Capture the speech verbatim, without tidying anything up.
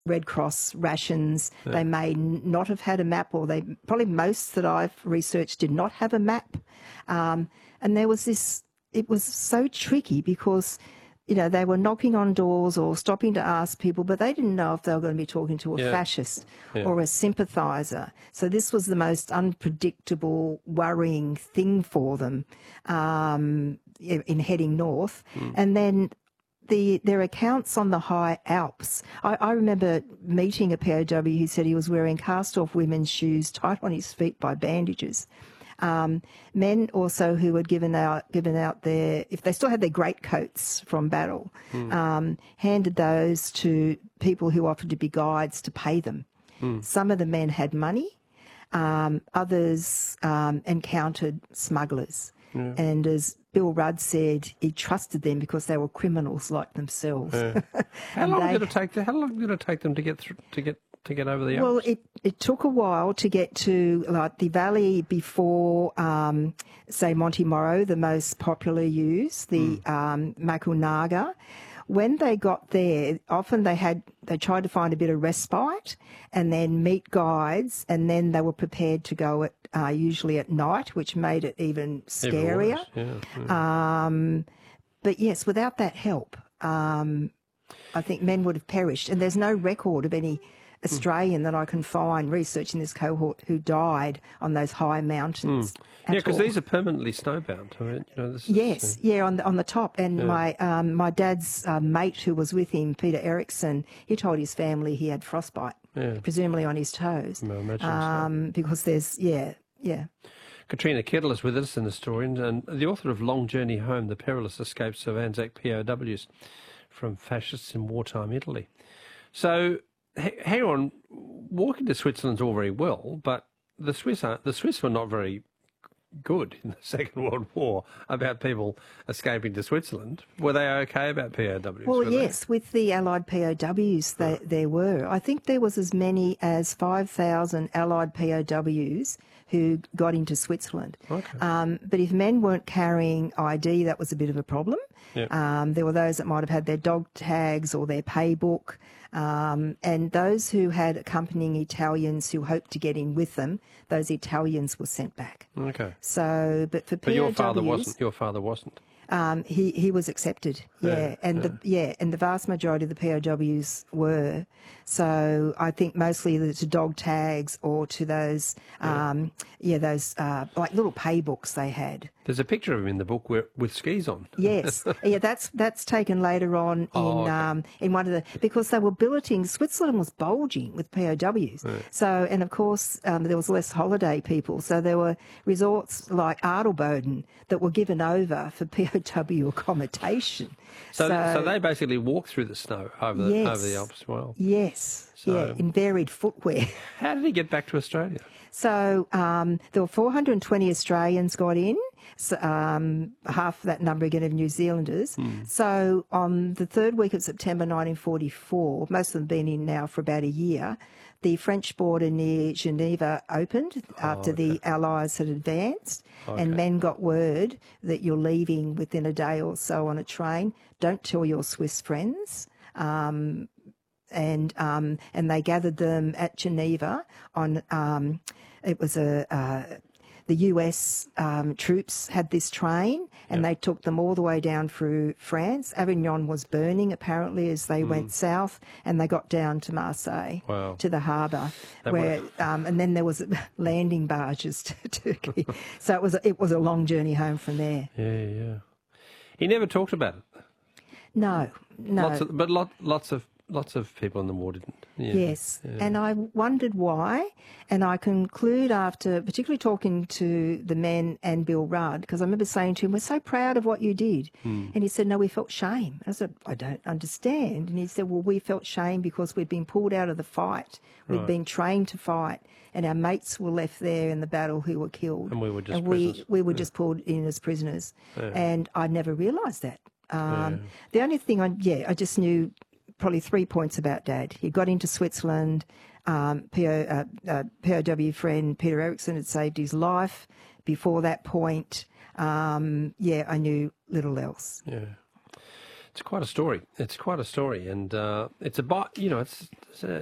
Red Cross rations. Yeah. They may not have had a map, or they probably most that I've researched did not have a map. Um, and there was this, it was so tricky because, you know, they were knocking on doors or stopping to ask people, but they didn't know if they were going to be talking to a Yeah. fascist Yeah. or a sympathiser. So this was the most unpredictable, worrying thing for them um, in heading north. Mm. And then The, their accounts on the high Alps. I, I remember meeting a P O W who said he was wearing cast-off women's shoes tied on his feet by bandages. Um, men also who had given out given out their, if they still had their greatcoats from battle, Mm. um, handed those to people who offered to be guides to pay them. Mm. Some of the men had money. Um, others um, encountered smugglers. Yeah. And as Bill Rudd said, he trusted them because they were criminals like themselves. Yeah. How And long they- did it take? How long did it take them to get through, to get to get over the Alps? Well, it, it took a while to get to like the valley before, um, say, Monte Moro, the most popular use, the Mm. um, Macunaga. When they got there, often they had they tried to find a bit of respite and then meet guides, and then they were prepared to go at uh, usually at night, which made it even Even scarier. worse, Yeah. yeah. Um, but yes, without that help, um, I think men would have perished. And there's no record of any Australian that I can find researching this cohort who died on those high mountains. Yeah, at because all. these are permanently snowbound. I mean, you know, this Yes, Is, uh, yeah, on the on the top. And Yeah. my um, my dad's uh, mate who was with him, Peter Erickson, he told his family he had frostbite, Yeah. presumably on his toes, I imagine so. um, because there's yeah, yeah. Katrina Kettle is with us, an historian and the author of Long Journey Home, The Perilous Escapes of Anzac P O Ws from Fascists in Wartime Italy. So, h- hang on, walking to Switzerland's all very well, but the Swiss aren't, the Swiss were not very good in the Second World War about people escaping to Switzerland. Were they okay about P O Ws? Well, were they? yes, with the Allied P O Ws, they, there were. I think there was as many as five thousand Allied P O Ws who got into Switzerland. Okay. Um, but if men weren't carrying I D, that was a bit of a problem. Yeah. Um, there were those that might have had their dog tags or their pay book. Um, and those who had accompanying Italians who hoped to get in with them, those Italians were sent back. Okay. So, but for But P O Ws... your father wasn't. Your father wasn't. Um, he he was accepted, yeah, Yeah, and yeah. the yeah, and the vast majority of the P O Ws were. So I think mostly the- to dog tags or to those, um, yeah, those uh, like little pay books they had. There's a picture of him in the book where, with skis on. Yes, yeah, that's that's taken later on in Oh, okay. um, in one of the because they were billeting. Switzerland was bulging with P O Ws. So and of course um, there was less holiday people. So there were resorts like Adelboden that were given over for P O W accommodation. So, so, they basically walk through the snow over the, Yes. over the Alps as well. Yes, So- yeah, in varied footwear. How did he get back to Australia? So um, there were four hundred twenty Australians got in, so, um, half that number again of New Zealanders. Hmm. So on the third week of September nineteen forty-four, most of them been in now for about a year, the French border near Geneva opened after the Allies had advanced, Okay. and men got word that you're leaving within a day or so on a train. Don't tell your Swiss friends. Um, and um, and they gathered them at Geneva on. Um, it was a uh, the U S um, troops had this train, and they took them all the way down through France. Avignon was burning apparently as they went south, and they got down to Marseille, Wow. to the harbour, That where um, and then there was landing barges to Turkey. So it was a, it was a long journey home from there. Yeah, yeah. He never talked about it. No, no. Lots of, but lot, lots of lots of people in the war didn't. Yeah. Yes, Yeah. and I wondered why, and I conclude after particularly talking to the men and Bill Rudd, because I remember saying to him, we're so proud of what you did. Hmm. And he said, no, we felt shame. I said, I don't understand. And he said, well, we felt shame because we'd been pulled out of the fight. We'd Right. been trained to fight, and our mates were left there in the battle who were killed. And we were just And we, prisoners. we were just pulled in as prisoners. Yeah. And I never realised that. Um, Yeah. The only thing I, yeah, I just knew probably three points about Dad. He got into Switzerland. Um, P O, uh, uh, P O W friend Peter Erickson had saved his life. Before that point, um, yeah, I knew little else. Yeah. It's quite a story. It's quite a story, and uh, it's about you know it's, it's a,